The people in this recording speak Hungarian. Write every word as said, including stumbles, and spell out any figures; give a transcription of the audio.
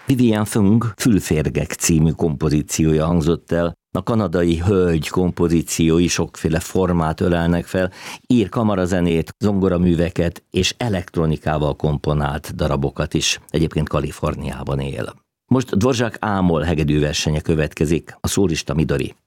Vivian Fung Fülférgek című kompozíciója hangzott el. A kanadai hölgy kompozíciói sokféle formát ölelnek fel, ír kamarazenét, zongoraműveket és elektronikával komponált darabokat is, egyébként Kaliforniában él. Most Dvorak Ámol hegedűversenye következik, a szólista Midori.